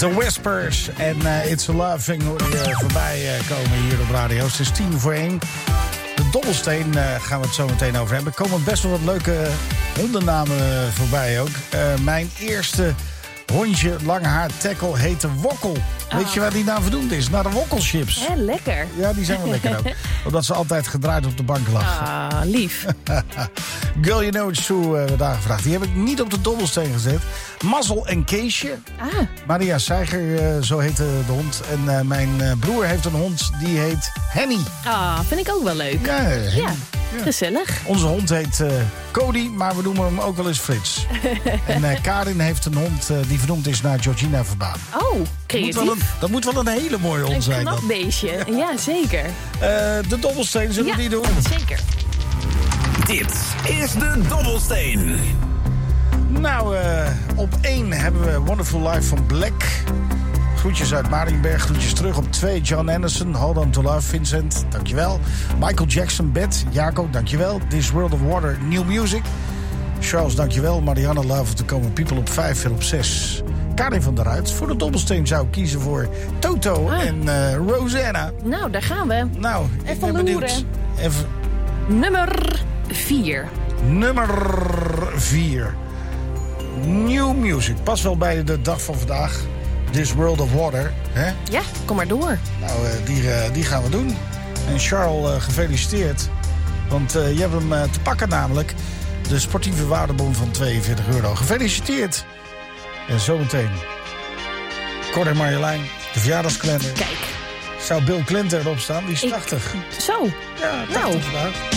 The Whispers en It's a Loving hoor je voorbij komen hier op radio. Het is 1:10. De Dobbelsteen gaan we het zo meteen over hebben. Er komen best wel wat leuke hondennamen voorbij ook. Mijn eerste hondje, lang haar tackle, heette Wokkel. Weet je waar die naam vernoemd is? Naar de Wokkelchips. Lekker. Ja, die zijn wel lekker ook. Omdat ze altijd gedraaid op de bank lag. Lief. Girl, You Know It's True werd aangevraagd. Die heb ik niet op de Dobbelsteen gezet. Mazzel en Keesje. Maria Seiger, zo heette de hond. En mijn broer heeft een hond, die heet Henny. Vind ik ook wel leuk. Ja, gezellig. Onze hond heet Cody, maar we noemen hem ook wel eens Frits. En Karin heeft een hond die vernoemd is naar Georgina Verbaan. Creatief. Dat moet wel een hele mooie hond zijn. Een knap beestje. Ja, zeker. De Dobbelsteen, zullen we die doen? Zeker. Dit is de Dobbelsteen. Nou, op 1 hebben we Wonderful Life van Black. Groetjes uit Marienberg, groetjes terug. Op 2 John Anderson, Hold On To Love, Vincent, dankjewel. Michael Jackson, Beth, Jaco, dankjewel. This World of Water, New Music. Charles, dankjewel. Marianne Love of the Common People op 5 en op 6. Karin van der Ruit. Voor de Dobbelsteen zou ik kiezen voor Toto en Rosanna. Nou, daar gaan we. Nou, ik ben benieuwd. Even. Nummer 4. Nummer 4. New Music. Pas wel bij de dag van vandaag. This World of Water. Hè? Ja, kom maar door. Nou, die gaan we doen. En Charles, gefeliciteerd. Want je hebt hem te pakken namelijk. De sportieve waardebon van €42. Gefeliciteerd. En zometeen. Cor en Marjolein, de verjaardagskalender. Kijk. Zou Bill Clinton erop staan? Die is 80. Zo. Ja, 80 vandaag.